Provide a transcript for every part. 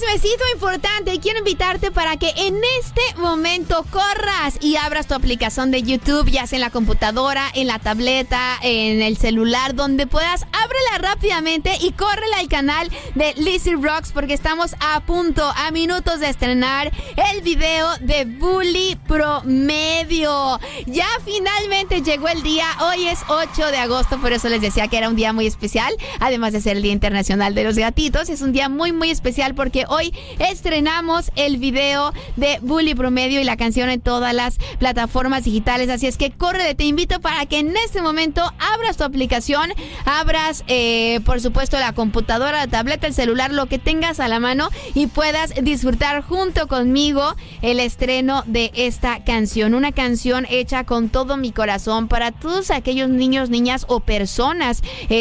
chismecito importante. Quiero invitarte para que en este momento corras y abras tu aplicación de YouTube, ya sea en la computadora, en la tableta, en el celular, donde puedas. Ábrela rápidamente y córrela al canal de Lizzy Rocks, porque estamos a minutos de estrenar el video de Bully Promedio. Ya finalmente llegó el día. Hoy es 8 de agosto, por eso les decía que era un día muy especial. Además de ser el Día Internacional de los Gatitos, es un día muy muy especial porque hoy estrenamos el video de Bully Promedio y la canción en todas las plataformas digitales. Así es que corre, te invito para que en este momento abras tu aplicación, abras por supuesto la computadora, la tableta, el celular, lo que tengas a la mano, y puedas disfrutar junto conmigo el estreno de esta canción. Una canción hecha con todo mi corazón para todos aquellos niños, niñas o personas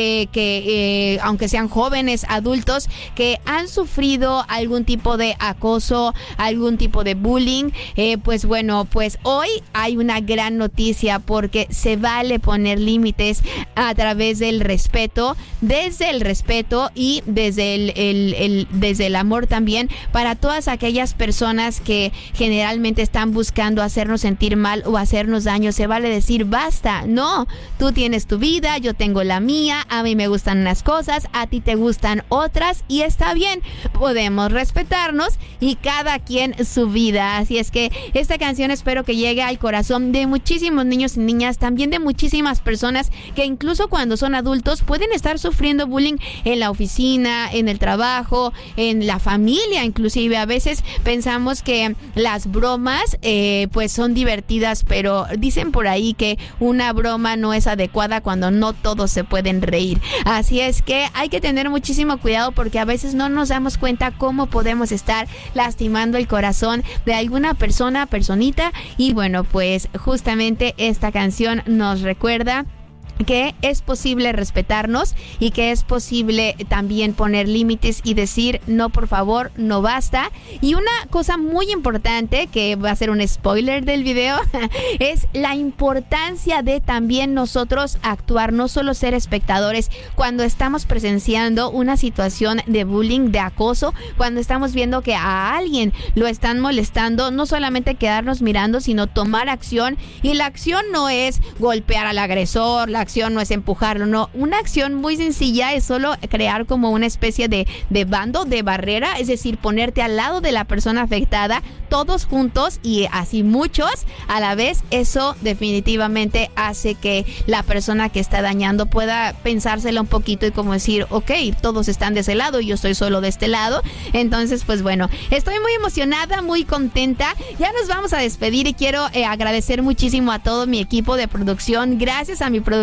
que aunque sean jóvenes, adultos, que han sufrido algún tipo de acoso, algún tipo de bullying. Pues bueno, pues hoy hay una gran noticia, porque se vale poner límites a través del respeto, desde el respeto y desde desde el amor también, para todas aquellas personas que generalmente están buscando hacernos sentir mal o hacernos daño. Se vale decir basta. No, tú tienes tu vida, yo tengo la mía, a mí me gustan unas cosas, a ti te gustan otras, y está bien, podemos respetarnos y cada quien su vida. Así es que esta canción espero que llegue al corazón de muchísimos niños y niñas, también de muchísimas personas que incluso cuando son adultos pueden estar sufriendo bullying en la oficina, en el trabajo, en la familia. Inclusive a veces pensamos que las bromas pues son divertidas, pero dicen por ahí que una broma no es adecuada cuando no todos se pueden reír. Así es que hay que tener muchísimo cuidado, porque a veces no nos damos cuenta cómo podemos estar lastimando el corazón de alguna personita. Y bueno, pues justamente esta canción nos recuerda que es posible respetarnos y que es posible también poner límites y decir no, por favor, no, basta. Y una cosa muy importante, que va a ser un spoiler del video, es la importancia de también nosotros actuar, no solo ser espectadores cuando estamos presenciando una situación de bullying, de acoso, cuando estamos viendo que a alguien lo están molestando, no solamente quedarnos mirando, sino tomar acción. Y la acción no es golpear al agresor, la acción no es empujarlo, no. Una acción muy sencilla es solo crear como una especie de bando, de barrera, es decir, ponerte al lado de la persona afectada, todos juntos y así muchos a la vez. Eso definitivamente hace que la persona que está dañando pueda pensársela un poquito y como decir, ok, todos están de ese lado y yo estoy solo de este lado. Entonces, pues bueno, estoy muy emocionada, muy contenta. Ya nos vamos a despedir y quiero agradecer muchísimo a todo mi equipo de producción. Gracias a mi productor